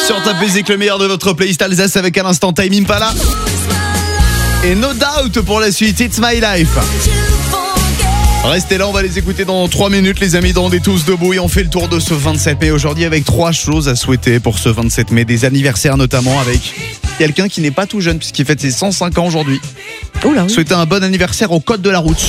Sur ta musique, le meilleur de votre playlist Alsace avec à l'instant Time Impala. Et No Doubt pour la suite, It's My Life. Restez là, on va les écouter dans 3 minutes les amis, dans On est tous debout. Et on fait le tour de ce 27 mai aujourd'hui avec 3 choses à souhaiter pour ce 27 mai. Des anniversaires notamment avec quelqu'un qui n'est pas tout jeune puisqu'il fête ses 105 ans aujourd'hui. Oula, oui. Souhaiter un bon anniversaire au code de la route.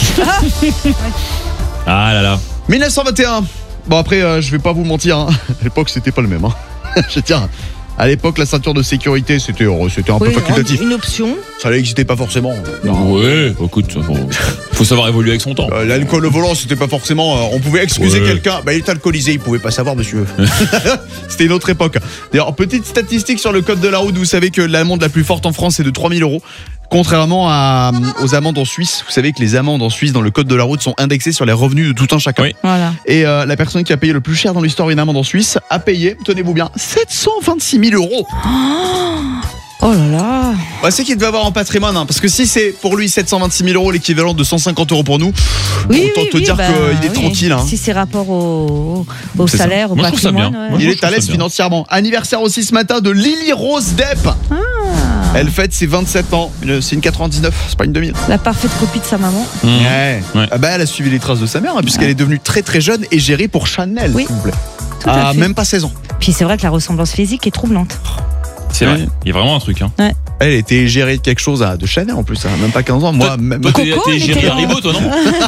Ah là là. 1921. Bon après je vais pas vous mentir hein. À l'époque c'était pas le même hein. Je tiens. À l'époque, la ceinture de sécurité, c'était un peu facultatif. Une option. Ça n'existait pas forcément. Ouais, écoute, faut savoir évoluer avec son temps. L'alcool au volant, c'était pas forcément. On pouvait excuser quelqu'un. Bah, il est alcoolisé, il pouvait pas savoir, monsieur. C'était une autre époque. D'ailleurs, petite statistique sur le code de la route. Vous savez que l'amende la plus forte en France est de 3 000 €. Contrairement aux amendes en Suisse, vous savez que les amendes en Suisse dans le code de la route sont indexées sur les revenus de tout un chacun. Oui. Voilà. Et la personne qui a payé le plus cher dans l'histoire une amende en Suisse a payé, tenez-vous bien, 726 000 €. Oh là là. Ouais, c'est qu'il devait avoir en patrimoine, hein, parce que si c'est pour lui 726 000 €, l'équivalent de 150 € pour nous, autant te dire qu'il est tranquille. Hein. Si c'est rapport au C'est salaire, ça. au Moi, je trouve ça patrimoine. bien. Ouais. Moi, Il je est trouve à l'aise ça bien. financièrement. Anniversaire aussi ce matin de Lily Rose Depp. Elle fête ses 27 ans. C'est une 99, c'est pas une 2000. La parfaite copie de sa maman. Ouais. Ouais. Ah bah, elle a suivi les traces de sa mère, hein, puisqu'elle est devenue très très jeune et gérée pour Chanel, Oui. s'il vous plaît. Tout à fait. Même pas 16 ans. Puis c'est vrai que la ressemblance physique est troublante. C'est vrai. Il y a vraiment un truc. Hein. Elle était gérée de quelque chose de Chanel en plus, hein, même pas 15 ans. Moi, même. Toi, Coco, t'es elle géré était à Haribo, toi, non?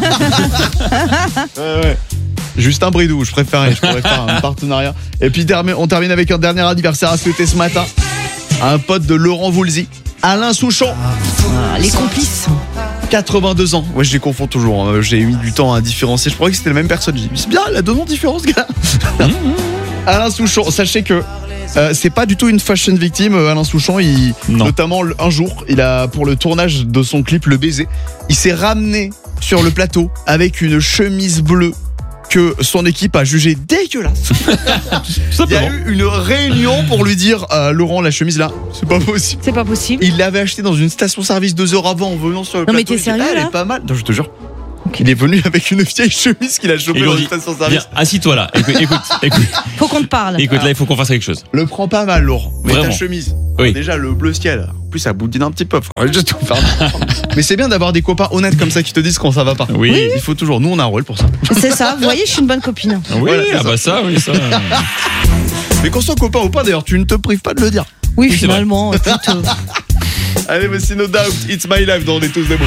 Ouais. Juste un bridou, je pourrais faire un partenariat. Et puis on termine avec un dernier anniversaire à souhaiter ce matin. Un pote de Laurent Voulzy, Alain Souchon. Les complices. 82 ans. Ouais, je les confonds toujours. Hein. J'ai mis du temps à différencier. Je croyais que c'était la même personne. J'ai dit, c'est bien, il a 2 noms différents, ce gars. Alain Souchon, sachez que c'est pas du tout une fashion victime. Alain Souchon, notamment un jour, pour le tournage de son clip Le Baiser, il s'est ramené sur le plateau avec une chemise bleue que son équipe a jugée dégueulasse. Il y a eu une réunion pour lui dire Laurent, la chemise là, c'est pas possible. C'est pas possible. Il l'avait acheté dans une station-service 2 heures avant en venant sur le plateau. Mais t'es sérieux, elle là est pas mal. Non, je te jure. Il est venu avec une vieille chemise qu'il a chopée Ils dans ont une dit, station-service. viens, assis-toi là. Écoute, Faut qu'on te parle. là, il faut qu'on fasse quelque chose. Le prends pas mal, Laurent. Mais Vraiment. ta chemise. Oui. Déjà, le bleu ciel. En plus, ça boudine un petit peu. Faut juste tout faire. Mais c'est bien d'avoir des copains honnêtes comme ça qui te disent quand ça va pas. Oui. Il faut toujours. Nous, on a un rôle pour ça. C'est ça. Vous voyez, je suis une bonne copine. Oui, Voilà, c'est ah bah ça, oui, ça. Mais qu'on soit copain ou pas, d'ailleurs, tu ne te prives pas de le dire. Oui, c'est finalement. Écoute, Allez, mais c'est No Doubt. It's My Life dans On est tous debout.